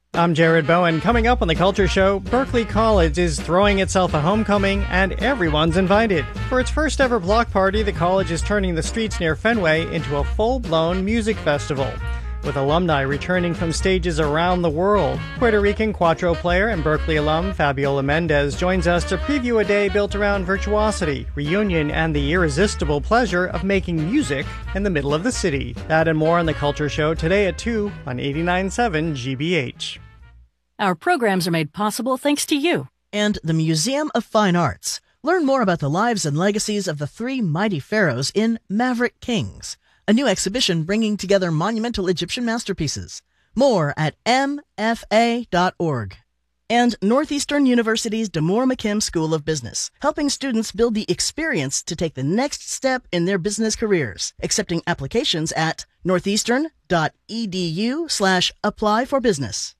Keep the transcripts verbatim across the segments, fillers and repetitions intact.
I'm Jared Bowen. Coming up on The Culture Show, Berkeley College is throwing itself a homecoming and everyone's invited. For its first ever block party, the college is turning the streets near Fenway into a full-blown music festival, with alumni returning from stages around the world. Puerto Rican cuatro player and Berkeley alum Fabiola Mendez joins us to preview a day built around virtuosity, reunion, and the irresistible pleasure of making music in the middle of the city. That and more on The Culture Show today at two on eighty-nine point seven G B H. Our programs are made possible thanks to you. And the Museum of Fine Arts. Learn more about the lives and legacies of the three mighty pharaohs in Maverick Kings, a new exhibition bringing together monumental Egyptian masterpieces. More at m f a dot org. And Northeastern University's DeMoore McKim School of Business, helping students build the experience to take the next step in their business careers. Accepting applications at northeastern.edu slash apply for business.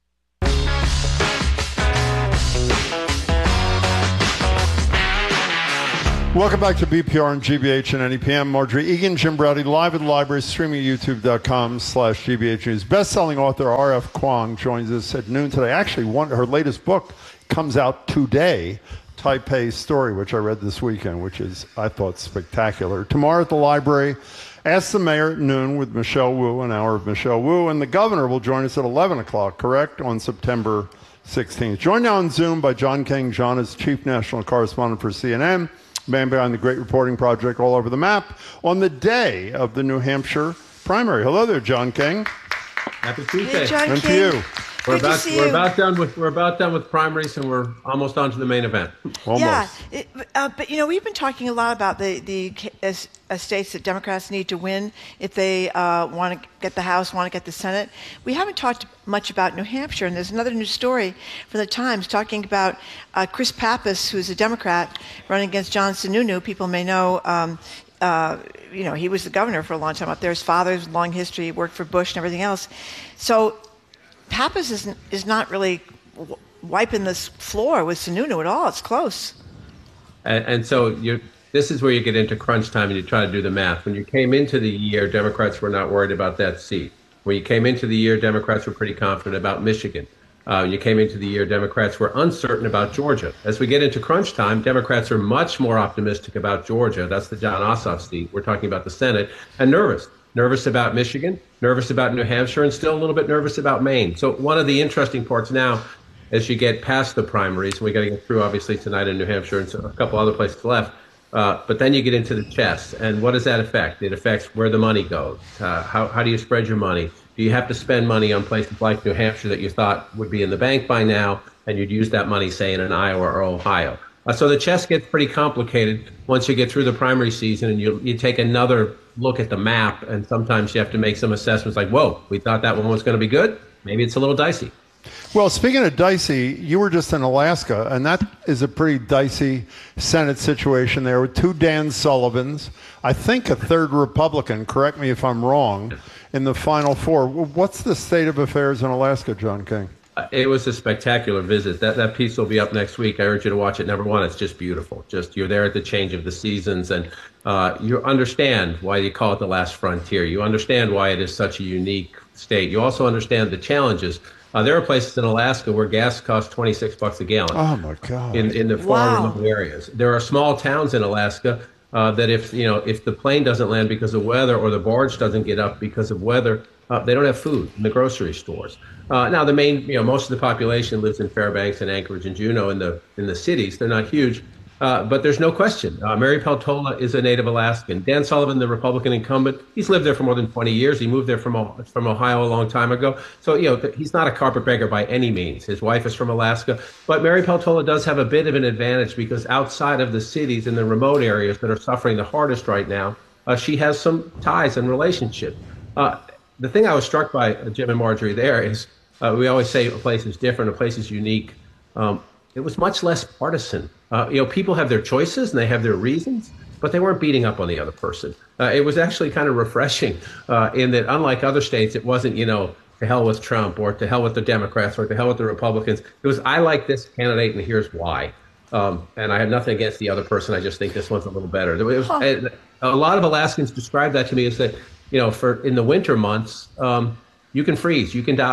Welcome back to B P R and G B H and N E P M. Marjorie Egan, Jim Browdy, live at the library, streaming at youtube.com slash GBH News. Best-selling author R F Kuang joins us at noon today. Actually, one, her latest book comes out today, Taipei Story, which I read this weekend, which is, I thought, spectacular. Tomorrow at the library, Ask the Mayor at noon with Michelle Wu, an hour of Michelle Wu, and the governor will join us at eleven o'clock, correct, on September sixteenth. Joined now on Zoom by John King. John is chief national correspondent for C N N. Man behind the great reporting project all over the map on the day of the New Hampshire primary. Hello there, John King. Happy Tuesday. Hey, John and King. to you. We're Good about to see we're you. about done with we're about done with primaries, and we're almost on to the main event. Almost. Yeah, it, uh, but you know we've been talking a lot about the the uh, states that Democrats need to win if they uh, want to get the House, want to get the Senate. We haven't talked much about New Hampshire, and there's another news story from the Times talking about uh, Chris Pappas, who's a Democrat running against John Sununu. People may know. Um, Uh, you know, he was the governor for a long time up there. His father's long history, he worked for Bush and everything else. So Pappas is, is not really w- wiping this floor with Sununu at all. It's close. And, and so you this is where you get into crunch time and you try to do the math. When you came into the year, Democrats were not worried about that seat. When you came into the year, Democrats were pretty confident about Michigan. Uh, you came into the year, Democrats were uncertain about Georgia. As we get into crunch time, Democrats are much more optimistic about Georgia. That's the John Ossoff seat. We're talking about the Senate. And nervous. Nervous about Michigan, nervous about New Hampshire, and still a little bit nervous about Maine. So one of the interesting parts now, as you get past the primaries, and we got to get through, obviously, tonight in New Hampshire and a couple other places left, uh, but then you get into the chess. And what does that affect? It affects where the money goes. Uh, how, how do you spread your money? Do you have to spend money on places like New Hampshire that you thought would be in the bank by now, and you'd use that money, say, in an Iowa or Ohio? Uh, so the chess gets pretty complicated once you get through the primary season and you you take another look at the map, and sometimes you have to make some assessments like, whoa, we thought that one was going to be good. Maybe it's a little dicey. Well, speaking of dicey, you were just in Alaska, and that is a pretty dicey Senate situation there with two Dan Sullivans, I think a third Republican, correct me if I'm wrong, in the final four. What's the state of affairs in Alaska, John King? Uh, it was a spectacular visit. That that piece will be up next week. I urge you to watch it. Number one, it's just beautiful. Just you're there at the change of the seasons, and uh, you understand why you call it the last frontier. You understand why it is such a unique state. You also understand the challenges. Uh, there are places in Alaska where gas costs twenty-six bucks a gallon. Oh my God! In in the far Wow. remote areas, there are small towns in Alaska uh, that if you know if the plane doesn't land because of weather or the barge doesn't get up because of weather, uh, they don't have food in the grocery stores. Uh, now the main, you know, most of the population lives in Fairbanks and Anchorage and Juneau in the in the cities. They're not huge. Uh, but there's no question. Uh, Mary Peltola is a native Alaskan. Dan Sullivan, the Republican incumbent, he's lived there for more than twenty years. He moved there from from Ohio a long time ago. So, you know, he's not a carpetbagger by any means. His wife is from Alaska. But Mary Peltola does have a bit of an advantage because outside of the cities and the remote areas that are suffering the hardest right now, uh, she has some ties and relationship. Uh, the thing I was struck by, uh, Jim and Marjorie, there is uh, we always say a place is different, a place is unique. Um, it was much less partisan. Uh, you know, people have their choices and they have their reasons, but they weren't beating up on the other person. Uh, it was actually kind of refreshing uh, in that, unlike other states, it wasn't, you know, to hell with Trump or to hell with the Democrats or to hell with the Republicans. It was, I like this candidate and here's why. Um, and I have nothing against the other person. I just think this one's a little better. It was, huh. A lot of Alaskans describe that to me as that, you know, for in the winter months, um, you can freeze, you can die.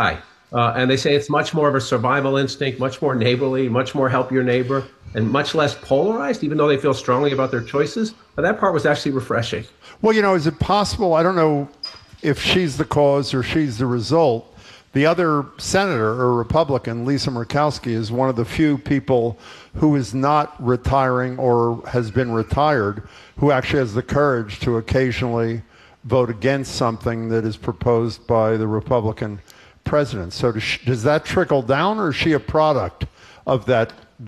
Uh, and they say it's much more of a survival instinct, much more neighborly, much more help your neighbor, and much less polarized, even though they feel strongly about their choices. But that part was actually refreshing. Well, you know, is it possible? I don't know if she's the cause or she's the result. The other senator or Republican, Lisa Murkowski, is one of the few people who is not retiring or has been retired, who actually has the courage to occasionally vote against something that is proposed by the Republican president. So does, she, does that trickle down, or is she a product of that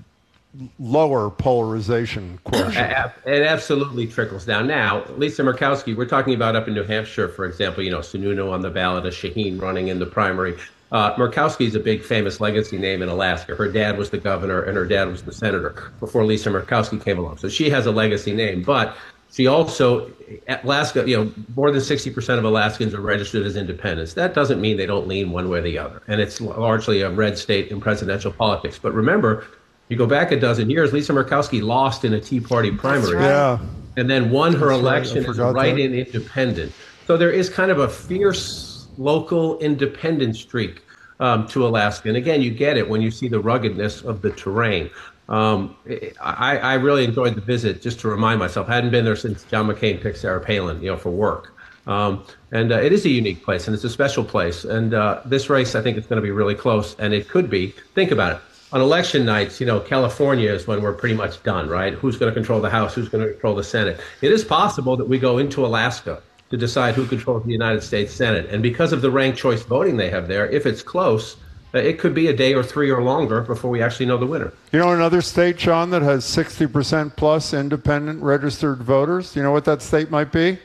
lower polarization quotient? It absolutely trickles down. Now, Lisa Murkowski, we're talking about up in New Hampshire, for example, you know, Sununu on the ballot, a Shaheen running in the primary. Uh, Murkowski is a big famous legacy name in Alaska. Her dad was the governor and her dad was the senator before Lisa Murkowski came along. So she has a legacy name, but she also, Alaska, you know, more than sixty percent of Alaskans are registered as independents. That doesn't mean they don't lean one way or the other. And it's largely a red state in presidential politics. But remember, you go back a dozen years, Lisa Murkowski lost in a Tea Party primary. Right. Yeah. And then won her That's election right. as a that. write-in independent. So there is kind of a fierce local independent streak um, to Alaska. And again, you get it when you see the ruggedness of the terrain. Um, I, I really enjoyed the visit, just to remind myself. I hadn't been there since John McCain picked Sarah Palin, you know, for work. Um, and uh, it is a unique place, and it's a special place. And uh, this race, I think, is going to be really close, and it could be. Think about it. On election nights, you know, California is when we're pretty much done, right? Who's going to control the House? Who's going to control the Senate? It is possible that we go into Alaska to decide who controls the United States Senate. And because of the ranked choice voting they have there, if it's close, uh, it could be a day or three or longer before we actually know the winner. You know another state, John, that has sixty percent plus independent registered voters? You know what that state might be?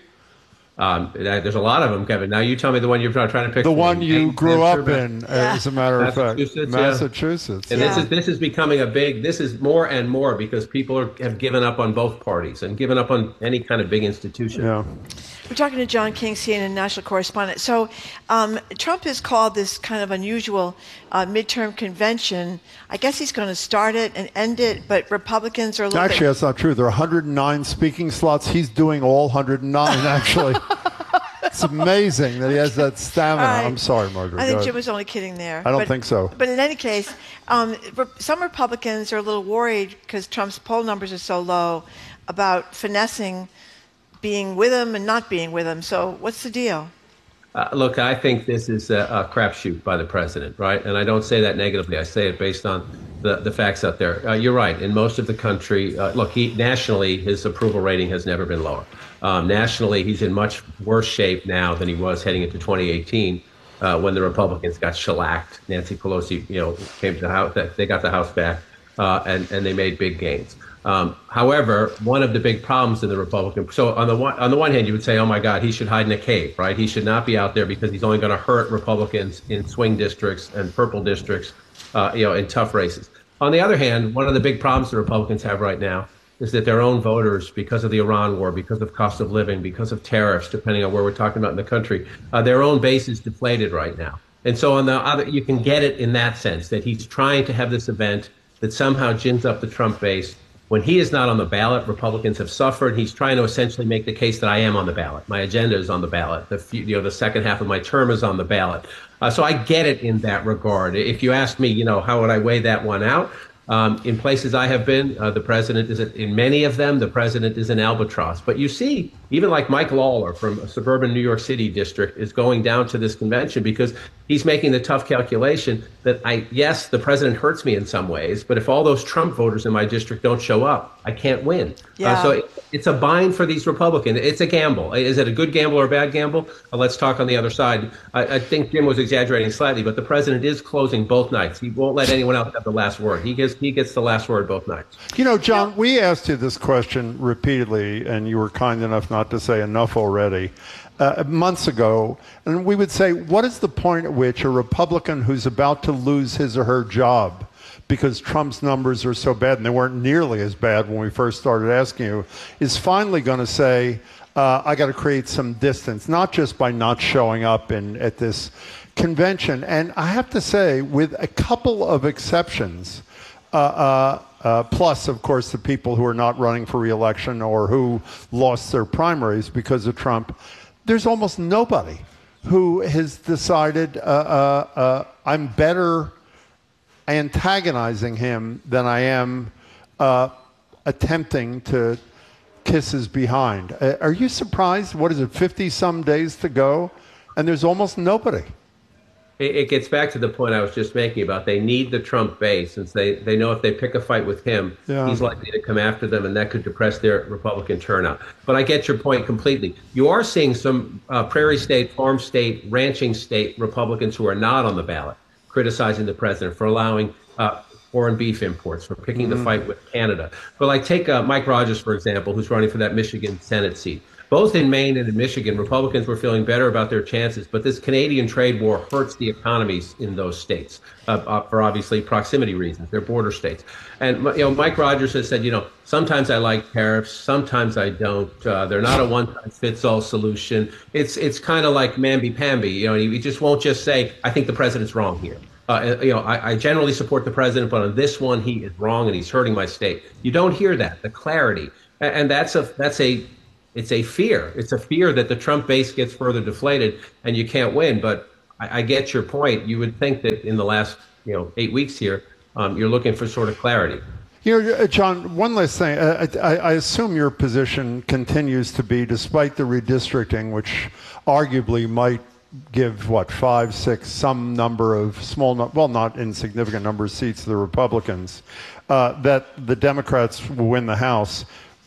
Um, there's a lot of them, Kevin. Now you tell me the one you're trying to pick. The one me. you Hey, grew I'm up sure in, yeah. as a matter of fact. Massachusetts. Massachusetts. Yeah. And Yeah. this is this is becoming a big. This is more and more because people are, have given up on both parties and given up on any kind of big institution. Yeah. We're talking to John King, C N N national correspondent. So um, Trump has called this kind of unusual uh, midterm convention. I guess he's going to start it and end it, but Republicans are a little Actually, bit... that's not true. There are one hundred nine speaking slots. He's doing all one hundred nine, actually. It's amazing that he has that stamina. Right. I'm sorry, Margaret. I think Go Jim ahead. was only kidding there. I don't but, think so. But in any case, um, re- some Republicans are a little worried because Trump's poll numbers are so low about finessing being with him and not being with him. So what's the deal? Uh, look, I think this is a, a crapshoot by the president, right? And I don't say that negatively. I say it based on the, the facts out there. Uh, you're right. In most of the country, uh, look, he, nationally, his approval rating has never been lower. Um, nationally, he's in much worse shape now than he was heading into twenty eighteen uh, when the Republicans got shellacked. Nancy Pelosi, you know, came to the House. They got the House back, uh, and and they made big gains. Um, however, one of the big problems in the Republican, so on the one on the one hand, you would say, oh my God, he should hide in a cave, right? He should not be out there because he's only going to hurt Republicans in swing districts and purple districts, uh, you know, in tough races. On the other hand, one of the big problems the Republicans have right now is that their own voters, because of the Iran war, because of cost of living, because of tariffs, depending on where we're talking about in the country, uh, their own base is deflated right now. And so on the other, you can get it in that sense that he's trying to have this event that somehow gins up the Trump base. When he is not on the ballot, Republicans have suffered. He's trying to essentially make the case that I am on the ballot. My agenda is on the ballot. The you know the second half of my term is on the ballot. Uh, so I get it in that regard. If you ask me, you know, how would I weigh that one out? Um, in places I have been, uh, the president is, a, in many of them, the president is an albatross. But you see, even like Mike Lawler from a suburban New York City district is going down to this convention because he's making the tough calculation that, I yes, the president hurts me in some ways, but if all those Trump voters in my district don't show up, I can't win. Yeah. Uh, so it, it's a bind for these Republicans. It's a gamble. Is it a good gamble or a bad gamble? Uh, let's talk on the other side. I, I think Jim was exaggerating slightly, but the president is closing both nights. He won't let anyone else have the last word. He gets he gets the last word both nights. You know, John, we asked you this question repeatedly, and you were kind enough not to say enough already, uh, months ago. And we would say, what is the point at which a Republican who's about to lose his or her job because Trump's numbers are so bad, and they weren't nearly as bad when we first started asking you, is finally going to say, uh, I got to create some distance, not just by not showing up in, at this convention. And I have to say, with a couple of exceptions, uh, uh, uh, plus, of course, the people who are not running for re-election or who lost their primaries because of Trump, there's almost nobody who has decided uh, uh, uh, I'm better antagonizing him than I am uh, attempting to kiss his behind. Uh, are you surprised? What is it, fifty-some days to go? And there's almost nobody. It, it gets back to the point I was just making about they need the Trump base, since they, they know if they pick a fight with him, yeah. he's likely to come after them, and that could depress their Republican turnout. But I get your point completely. You are seeing some uh, prairie state, farm state, ranching state Republicans who are not on the ballot criticizing the president for allowing uh, foreign beef imports, for picking mm-hmm. the fight with Canada. But like take uh, Mike Rogers, for example, who's running for that Michigan Senate seat. Both in Maine and in Michigan, Republicans were feeling better about their chances, but this Canadian trade war hurts the economies in those states uh, uh, for obviously proximity reasons. They're border states. And you know, Mike Rogers has said, you know, sometimes I like tariffs, sometimes I don't. Uh, they're not a one-size-fits-all solution. It's it's kind of like mamby-pamby. You know, he just won't just say, I think the president's wrong here. Uh, you know, I, I generally support the president, but on this one, he is wrong and he's hurting my state. You don't hear that, the clarity, and, and that's a that's a it's a fear. It's a fear that the Trump base gets further deflated and you can't win. But I, I get your point. You would think that in the last you know eight weeks here, um, you're looking for sort of clarity. You know, John, one last thing. I, I, I assume your position continues to be, despite the redistricting, which arguably might give, what, five, six, some number of small, well, not insignificant number of seats to the Republicans, uh, that the Democrats will win the House.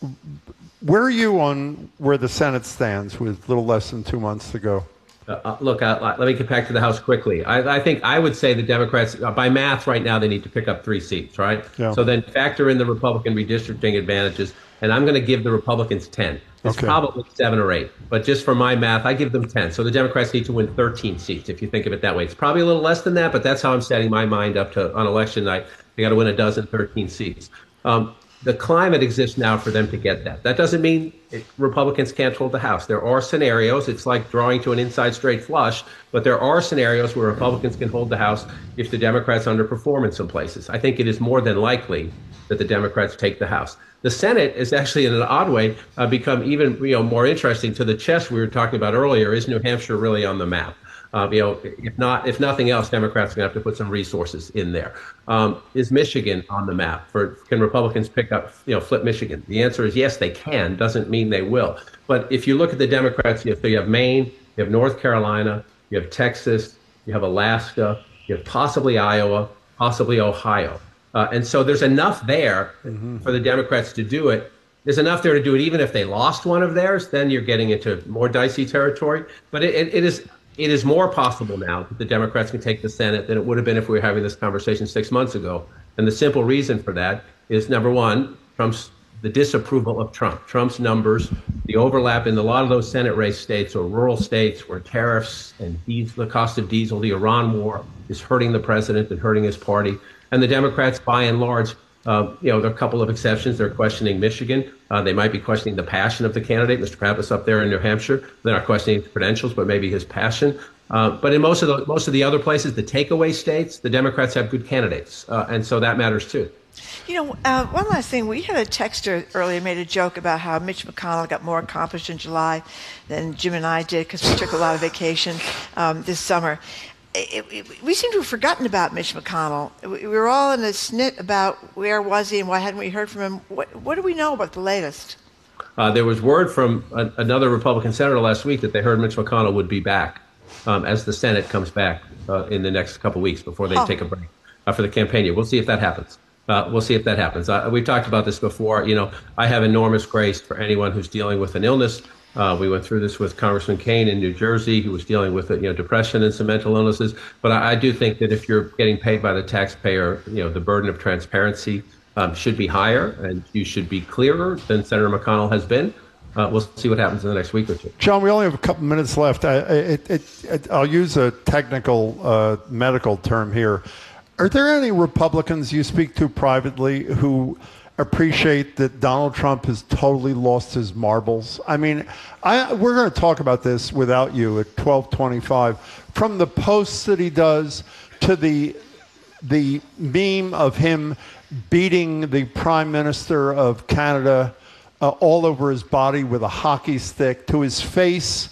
Where are you on where the Senate stands with a little less than two months to go? Uh, look, uh, let me get back to the House quickly. I, I think I would say the Democrats, uh, by math right now, they need to pick up three seats, right? Yeah. So then factor in the Republican redistricting advantages, and I'm going to give the Republicans ten. It's okay. Probably seven or eight, but just for my math, I give them ten. So the Democrats need to win thirteen seats, if you think of it that way. It's probably a little less than that, but that's how I'm setting my mind up to on election night. They got to win a dozen, thirteen seats. Um, the climate exists now for them to get that. That doesn't mean it, Republicans can't hold the House. There are scenarios. It's like drawing to an inside straight flush, but there are scenarios where Republicans can hold the House if the Democrats underperform in some places. I think it is more than likely that the Democrats take the House. The Senate is actually, in an odd way, uh, become even you know more interesting. To the chess we were talking about earlier, is New Hampshire really on the map? Uh, you know, if not, if nothing else, Democrats are going to have to put some resources in there. Um, is Michigan on the map? For can Republicans pick up, you know, flip Michigan? The answer is yes, they can. Doesn't mean they will. But if you look at the Democrats, you have, you have Maine, you have North Carolina, you have Texas, you have Alaska, you have possibly Iowa, possibly Ohio. Uh, and so there's enough there mm-hmm. for the Democrats to do it. There's enough there to do it even if they lost one of theirs. Then you're getting into more dicey territory. But it, it, it is it is more possible now that the Democrats can take the Senate than it would have been if we were having this conversation six months ago. And the simple reason for that is, number one, Trump's the disapproval of Trump. Trump's numbers, the overlap in a lot of those Senate race states or rural states where tariffs and diesel, the cost of diesel, the Iran war is hurting the president and hurting his party. And the Democrats, by and large, uh, you know, there are a couple of exceptions. They're questioning Michigan. Uh, they might be questioning the passion of the candidate, Mister Kravis up there in New Hampshire. They're not questioning his credentials, but maybe his passion. Uh, but in most of the most of the other places, the takeaway states, the Democrats have good candidates, uh, and so that matters too. You know, uh, one last thing. We had a texter earlier made a joke about how Mitch McConnell got more accomplished in July than Jim and I did because we took a lot of vacation um, this summer. It, it, we seem to have forgotten about Mitch McConnell. We, we were all in a snit about where was he and why hadn't we heard from him. What, what do we know about the latest? Uh, there was word from a, another Republican senator last week that they heard Mitch McConnell would be back um, as the Senate comes back uh, in the next couple weeks before they oh. take a break uh, for the campaign year. We'll see if that happens. Uh, we'll see if that happens. Uh, we've talked about this before. You know, I have enormous grace for anyone who's dealing with an illness. Uh, we went through this with Congressman Kane in New Jersey, who was dealing with, you know, depression and some mental illnesses. But I, I do think that if you're getting paid by the taxpayer, you know, the burden of transparency um, should be higher, and you should be clearer than Senator McConnell has been. Uh, we'll see what happens in the next week or two. John, we only have a couple minutes left. I, it, it, it, I'll use a technical uh, medical term here. Are there any Republicans you speak to privately who appreciate that Donald Trump has totally lost his marbles? I mean, I, we're going to talk about this without you at twelve twenty-five. From the posts that he does to the the meme of him beating the Prime Minister of Canada uh, all over his body with a hockey stick, to his face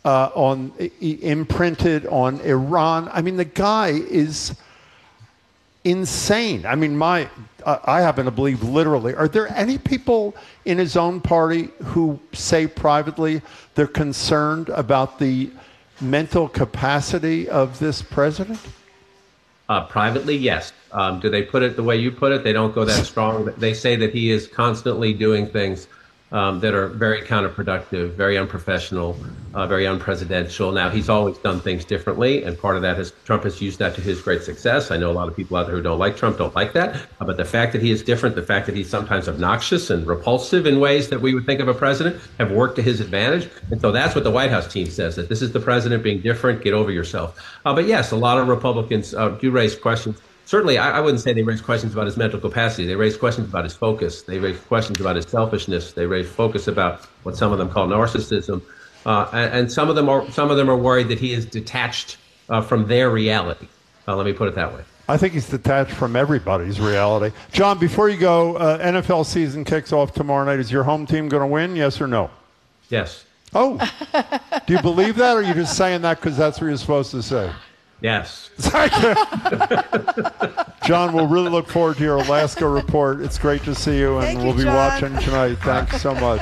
uh, on imprinted on Iran. I mean, the guy is insane. I mean, my uh, I happen to believe literally. Are there any people in his own party who say privately they're concerned about the mental capacity of this president? Uh, privately, yes. Um, do they put it the way you put it? They don't go that strong. They say that he is constantly doing things um, that are very counterproductive, very unprofessional, uh, very unpresidential. Now, he's always done things differently, and part of that is Trump has used that to his great success. I know a lot of people out there who don't like Trump don't like that, uh, but the fact that he is different, the fact that he's sometimes obnoxious and repulsive in ways that we would think of a president have worked to his advantage. And so that's what the White House team says, that this is the president being different, get over yourself. Uh, but yes, a lot of Republicans uh, do raise questions. Certainly, I, I wouldn't say they raise questions about his mental capacity. They raise questions about his focus. They raise questions about his selfishness. They raise focus about what some of them call narcissism. Uh, and, and some of them are some of them are worried that he is detached uh, from their reality. Uh, let me put it that way. I think he's detached from everybody's reality. John, before you go, uh, N F L season kicks off tomorrow night. Is your home team going to win, yes or no? Yes. Oh, do you believe that, or are you just saying that because that's what you're supposed to say? Yes. John, we'll really look forward to your Alaska report. It's great to see you, and Thank we'll you, be John. watching tonight. Thanks so much.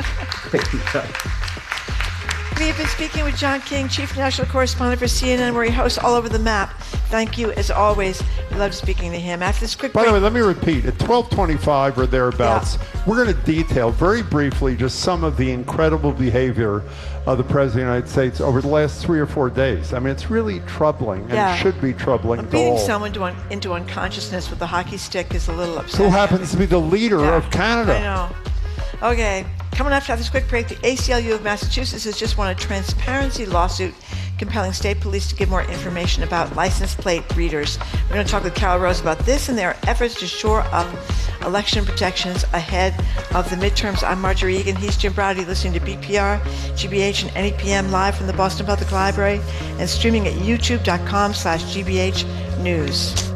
We have been speaking with John King, Chief National Correspondent for C N N, where he hosts All Over the Map. Thank you, as always. We love speaking to him. After this quick By break, the way, let me repeat. At twelve twenty-five or thereabouts, Yeah. we're going to detail very briefly just some of the incredible behavior of the President of the United States over the last three or four days. I mean, it's really troubling, and Yeah. should be troubling to beating all. someone to un- into unconsciousness with a hockey stick is a little upsetting. Who happens to be the leader Yeah, of Canada? I know. Okay, coming up after this quick break, the A C L U of Massachusetts has just won a transparency lawsuit compelling state police to give more information about license plate readers. We're going to talk with Carol Rose about this and their efforts to shore up election protections ahead of the midterms. I'm Marjorie Egan. He's Jim Browdy, listening to B P R, G B H, and N E P M live from the Boston Public Library and streaming at youtube.com slash GBH News.